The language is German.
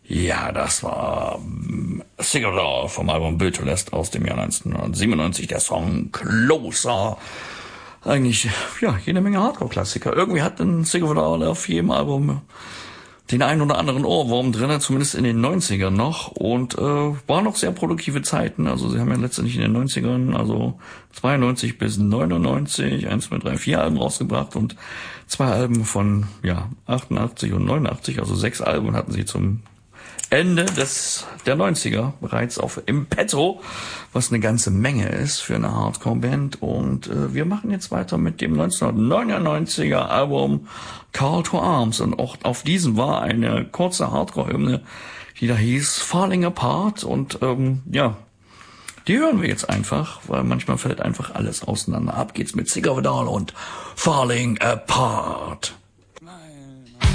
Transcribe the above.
Ja, das war Sick of It All vom Album Built to Last aus dem Jahr 1997. Der Song Closer. Eigentlich, ja, jede Menge Hardcore-Klassiker. Irgendwie hat ein Sick of It All auf jedem Album den einen oder anderen Ohrwurm drin, zumindest in den 90ern noch. Und waren noch sehr produktive Zeiten. Also sie haben ja letztendlich in den 90ern, also 92 bis 99, 1, 2, 3, 4 Alben rausgebracht und 2 Alben von, ja, 88 und 89, also 6 Alben hatten sie zum Ende der 90er bereits im Petto, was eine ganze Menge ist für eine Hardcore-Band. Und wir machen jetzt weiter mit dem 1999er Album Call to Arms. Und auch auf diesem war eine kurze Hardcore-Hymne, die da hieß Falling Apart. Und ja, die hören wir jetzt einfach, weil manchmal fällt einfach alles auseinander. Ab geht's mit Sick of It All und Falling Apart.